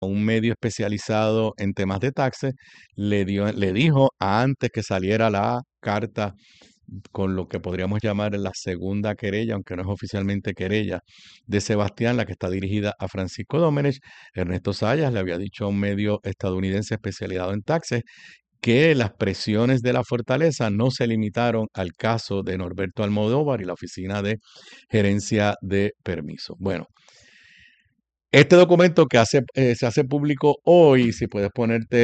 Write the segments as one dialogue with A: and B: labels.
A: un medio especializado en temas de taxes, le dijo antes que saliera la carta con lo que podríamos llamar la segunda querella, aunque no es oficialmente querella, de Sebastián, la que está dirigida a Francisco Domenech. Ernesto Zayas le había dicho a un medio estadounidense especializado en taxes que las presiones de la fortaleza no se limitaron al caso de Norberto Almodóvar y la Oficina de Gerencia de Permisos. Bueno, este documento que se hace público hoy, si puedes ponerte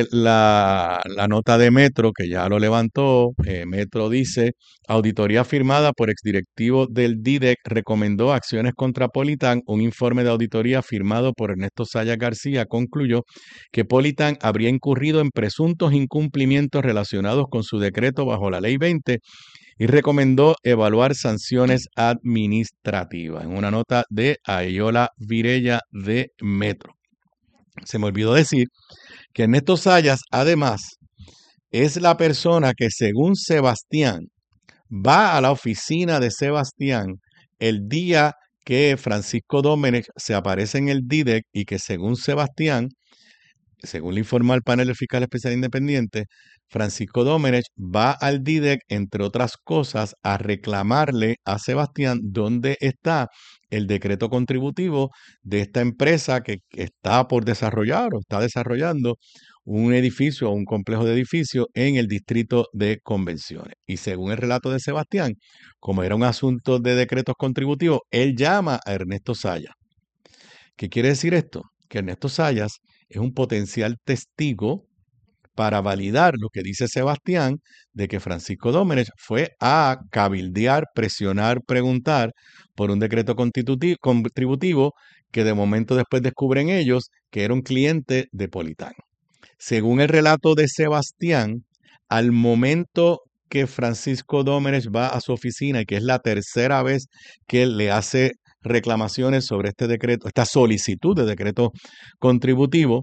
A: la nota de Metro, que ya lo levantó, Metro dice, auditoría firmada por exdirectivo del DIDEC recomendó acciones contra Politán. Un informe de auditoría firmado por Ernesto Zayas García concluyó que Politán habría incurrido en presuntos incumplimientos relacionados con su decreto bajo la Ley 20 y recomendó evaluar sanciones administrativas en una nota de Ayola Virella de Metro. Se me olvidó decir que Ernesto Zayas, además, es la persona que, según Sebastián, va a la oficina de Sebastián el día que Francisco Domenech se aparece en el DIDEC y que, según Sebastián, según le informó al panel del fiscal especial independiente, Francisco Domenech va al DIDEC, entre otras cosas, a reclamarle a Sebastián dónde está el decreto contributivo de esta empresa que está por desarrollar o está desarrollando un edificio o un complejo de edificios en el distrito de convenciones. Y según el relato de Sebastián, como era un asunto de decretos contributivos, él llama a Ernesto Zayas. ¿Qué quiere decir esto? Que Ernesto Zayas es un potencial testigo para validar lo que dice Sebastián de que Francisco Domenech fue a cabildear, presionar, preguntar por un decreto contributivo que de momento después descubren ellos que era un cliente de Politán. Según el relato de Sebastián, al momento que Francisco Domenech va a su oficina y que es la tercera vez que le hace reclamaciones sobre este decreto, esta solicitud de decreto contributivo,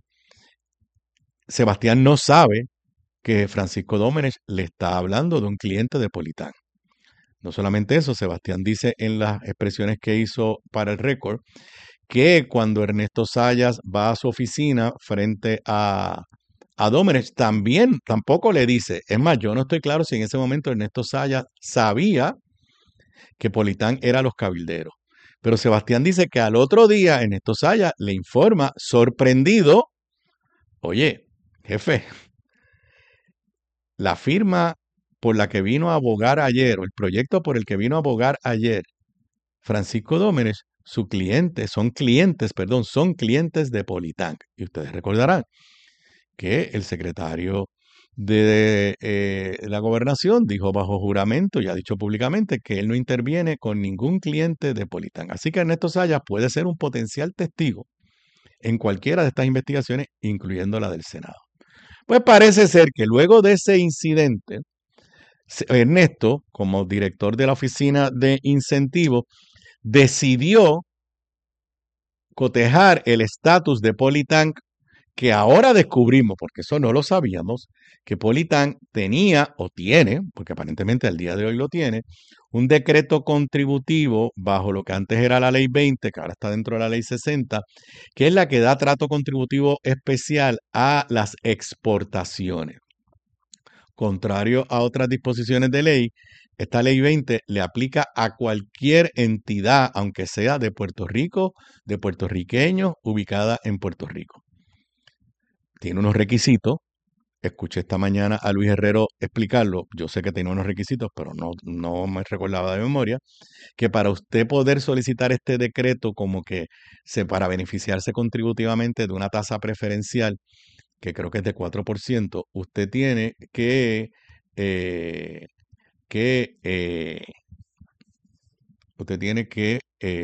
A: Sebastián no sabe que Francisco Domenech le está hablando de un cliente de Politán. No solamente eso, Sebastián dice en las expresiones que hizo para el récord que cuando Ernesto Zayas va a su oficina frente a Domenech, tampoco le dice, es más, yo no estoy claro si en ese momento Ernesto Zayas sabía que Politán era los cabilderos. Pero Sebastián dice que al otro día Ernesto Zayas le informa, sorprendido, oye, jefe, la firma por la que vino a abogar ayer, o el proyecto por el que vino a abogar ayer, Francisco Domenech, son clientes de Politán. Y ustedes recordarán que el secretario de la gobernación dijo bajo juramento y ha dicho públicamente que él no interviene con ningún cliente de Politán. Así que Ernesto Zayas puede ser un potencial testigo en cualquiera de estas investigaciones, incluyendo la del Senado. Pues parece ser que luego de ese incidente, Ernesto, como director de la oficina de incentivos, decidió cotejar el estatus de Politán, que ahora descubrimos, porque eso no lo sabíamos, que Politán tenía o tiene, porque aparentemente al día de hoy lo tiene, un decreto contributivo bajo lo que antes era la ley 20, que ahora está dentro de la ley 60, que es la que da trato contributivo especial a las exportaciones. Contrario a otras disposiciones de ley, esta ley 20 le aplica a cualquier entidad, aunque sea de Puerto Rico, de puertorriqueños, ubicada en Puerto Rico. Tiene unos requisitos. Escuché esta mañana a Luis Herrero explicarlo. Yo sé que tiene unos requisitos, pero no me recordaba de memoria. Que para usted poder solicitar este decreto como que para beneficiarse contributivamente de una tasa preferencial, que creo que es de 4%, usted tiene eh, que, eh, usted tiene que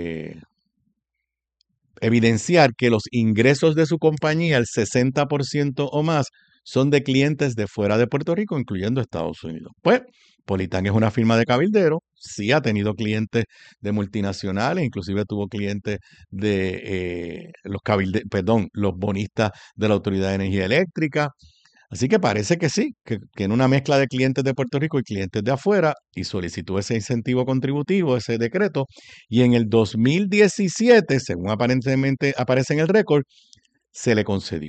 A: evidenciar que los ingresos de su compañía, el 60% o más, son de clientes de fuera de Puerto Rico, incluyendo Estados Unidos. Pues, Politán es una firma de cabildero, sí ha tenido clientes de multinacionales, inclusive tuvo clientes de los bonistas de la Autoridad de Energía Eléctrica. Así que parece que sí, que tiene una mezcla de clientes de Puerto Rico y clientes de afuera y solicitó ese incentivo contributivo, ese decreto. Y en el 2017, según aparentemente aparece en el récord, se le concedió.